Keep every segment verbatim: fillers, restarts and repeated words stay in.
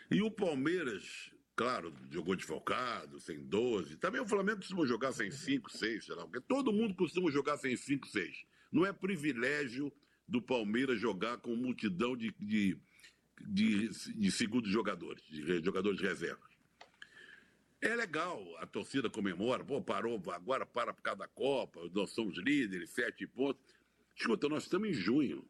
E o Palmeiras, claro, jogou desfalcado, sem doze. Também o Flamengo costuma jogar sem cinco, seis, sei lá. Porque todo mundo costuma jogar sem cinco, seis. Não é privilégio do Palmeiras jogar com multidão de, de, de, de segundos jogadores, de jogadores de reserva. É legal, a torcida comemora, pô, parou, agora para por causa da Copa, nós somos líderes, sete pontos. Escuta, nós estamos em junho.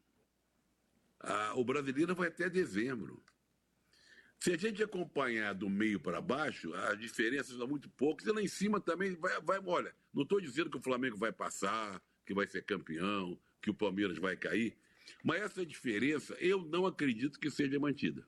Ah, o brasileiro vai até dezembro. Se a gente acompanhar do meio para baixo, as diferenças são muito poucas, e lá em cima também vai, vai olha, não estou dizendo que o Flamengo vai passar, que vai ser campeão, que o Palmeiras vai cair, mas essa diferença eu não acredito que seja mantida.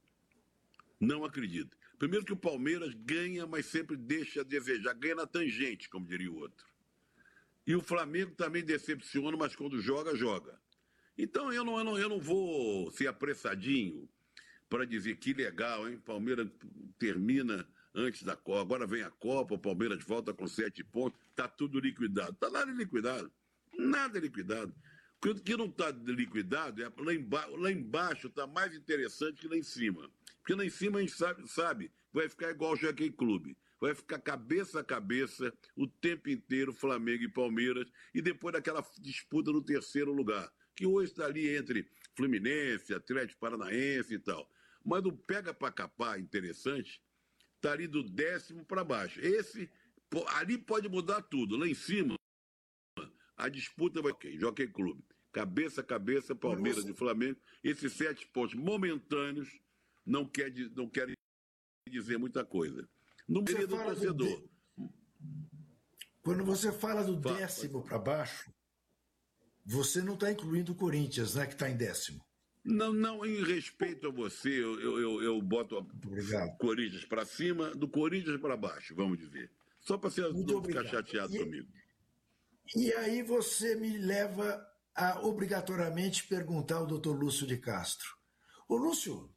Não acredito. Primeiro que o Palmeiras ganha, mas sempre deixa a desejar, ganha na tangente, como diria o outro. E o Flamengo também decepciona, mas quando joga, joga. Então eu não, eu não, eu não vou ser apressadinho para dizer que legal, hein? Palmeiras termina antes da Copa, agora vem a Copa, o Palmeiras volta com sete pontos, está tudo liquidado. Está nada liquidado, nada liquidado. O que não está liquidado, é lá, emba lá embaixo está mais interessante que lá em cima. Porque lá em cima a gente sabe, sabe vai ficar igual o Jockey Clube. Vai ficar cabeça a cabeça o tempo inteiro Flamengo e Palmeiras, e depois daquela disputa no terceiro lugar, que hoje está ali entre Fluminense, Atlético Paranaense e tal. Mas o pega para capar interessante, está ali do décimo para baixo. Esse, ali pode mudar tudo. Lá em cima, a disputa vai... Ok, Jockey Clube. Cabeça a cabeça, Palmeiras e Flamengo. Esses sete pontos momentâneos não, quer, não querem dizer muita coisa. No meio do torcedor. Do... Quando você fala do fala, décimo para baixo, você não está incluindo o Corinthians, né, que está em décimo. Não, não, em respeito a você, eu, eu, eu boto o Corinthians para cima, do Corinthians para baixo, vamos dizer. Só para você não ficar chateado e, comigo. E aí você me leva a obrigatoriamente perguntar ao doutor Lúcio de Castro. Ô Lúcio,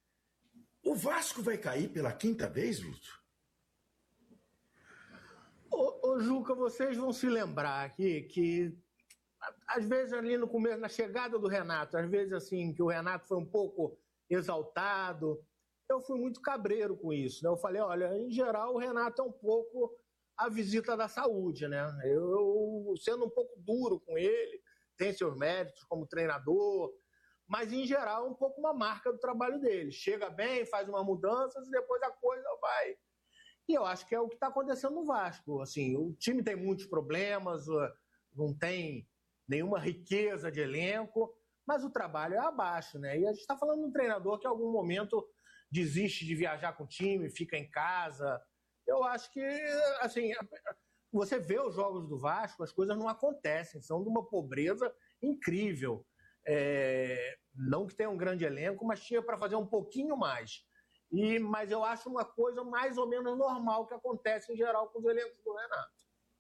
o Vasco vai cair pela quinta vez, Lúcio? Ô, ô Juca, vocês vão se lembrar aqui que às vezes ali no começo, na chegada do Renato, às vezes assim, que o Renato foi um pouco exaltado, eu fui muito cabreiro com isso, né? Eu falei, olha, em geral o Renato é um pouco a visita da saúde, né? Eu, sendo um pouco duro com ele, tem seus méritos como treinador, mas em geral é um pouco uma marca do trabalho dele. Chega bem, faz uma mudança e depois a coisa vai... E eu acho que é o que está acontecendo no Vasco. Assim, o time tem muitos problemas, não tem nenhuma riqueza de elenco, mas o trabalho é abaixo, né? E a gente está falando de um treinador que em algum momento desiste de viajar com o time, fica em casa. Eu acho que, assim, você vê os jogos do Vasco, as coisas não acontecem, são de uma pobreza incrível. É, não que tenha um grande elenco, mas tinha para fazer um pouquinho mais. E, mas eu acho uma coisa mais ou menos normal que acontece em geral com os elencos do Renato.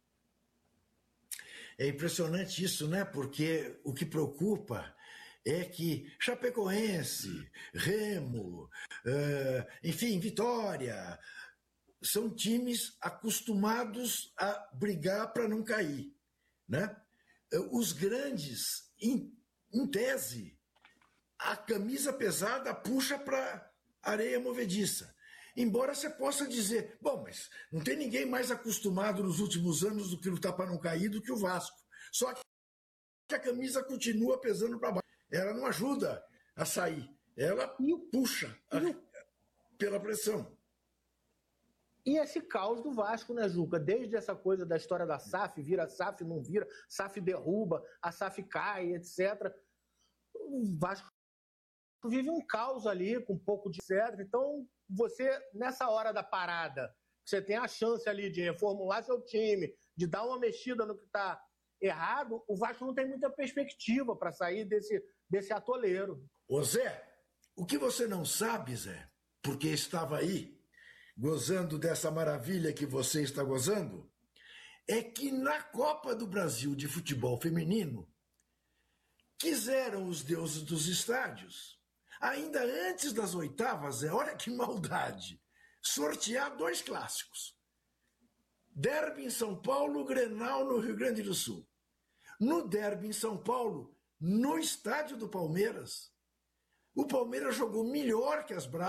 É impressionante isso, né? Porque o que preocupa é que Chapecoense, Remo, uh, enfim, Vitória, são times acostumados a brigar para não cair, né? Os grandes, em, em tese, a camisa pesada puxa para areia movediça. Embora você possa dizer, bom, mas não tem ninguém mais acostumado nos últimos anos do que lutar para não cair do que o Vasco. Só que a camisa continua pesando para baixo. Ela não ajuda a sair. Ela puxa a, pela pressão. E esse caos do Vasco, né, Juca? Desde essa coisa da história da S A F, vira S A F, não vira, S A F derruba, a S A F cai, etcétera. O Vasco vive um caos ali, com um pouco de etcétera. Então, você, nessa hora da parada, você tem a chance ali de reformular seu time, de dar uma mexida no que está errado, o Vasco não tem muita perspectiva para sair desse, desse atoleiro. Ô Zé, o que você não sabe, Zé, porque estava aí, gozando dessa maravilha que você está gozando, é que na Copa do Brasil de futebol feminino, quiseram os deuses dos estádios, ainda antes das oitavas, é, olha que maldade, sortear dois clássicos. Derby em São Paulo, Grenal no Rio Grande do Sul. No derby em São Paulo, no estádio do Palmeiras, o Palmeiras jogou melhor que as Bravas.